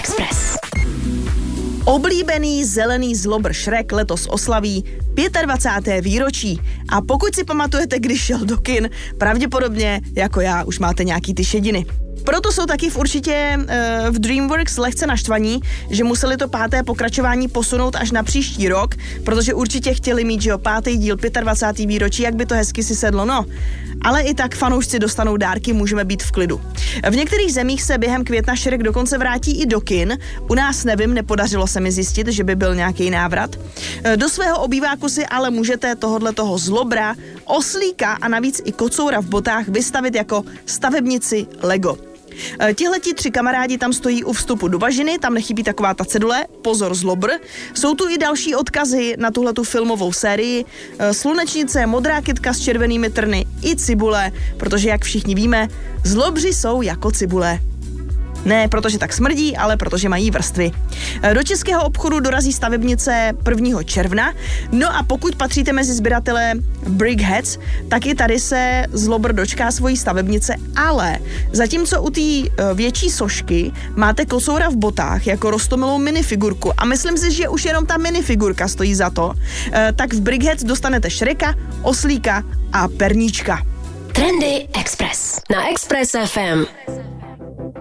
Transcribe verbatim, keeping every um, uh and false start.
Express. Oblíbený zelený zlobr Shrek letos oslaví dvacáté páté výročí. A pokud si pamatujete, když šel do kin, pravděpodobně, jako já, už máte nějaký ty šediny. Proto jsou taky v určitě uh, v DreamWorks lehce naštvaní, že museli to páté pokračování posunout až na příští rok, protože určitě chtěli mít, že jo, pátý díl, dvacáté páté výročí, jak by to hezky si sedlo, no. Ale i tak fanoušci dostanou dárky, můžeme být v klidu. V některých zemích se během května Shrek dokonce vrátí i do kin. U nás nevím, nepodařilo se mi zjistit, že by byl nějaký návrat. Do svého obýváku si ale můžete tohodle toho zlobra, oslíka a navíc i kocoura v botách vystavit jako stavebnici Lego. Tihleti tři kamarádi tam stojí u vstupu do bažiny, tam nechybí taková ta cedule, pozor zlobr. Jsou tu i další odkazy na tuhletu filmovou sérii. Slunečnice, modrá kytka s červenými trny i cibule, protože jak všichni víme, zlobři jsou jako cibule. Ne protože tak smrdí, ale protože mají vrstvy. Do českého obchodu dorazí stavebnice prvního června, no a pokud patříte mezi sběratele Brickheads, tak i tady se zlobr dočká svojí stavebnice, ale zatímco u té větší sošky máte kocoura v botách jako roztomilou minifigurku a myslím si, že už jenom ta minifigurka stojí za to, tak v Brickheads dostanete Shreka, oslíka a perníčka. Trendy Express na Express F M.